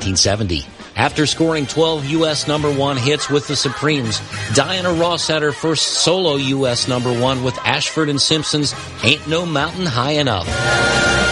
1970. After scoring 12 U.S. number one hits with the Supremes, Diana Ross had her first solo U.S. number one with Ashford and Simpson's Ain't No Mountain High Enough.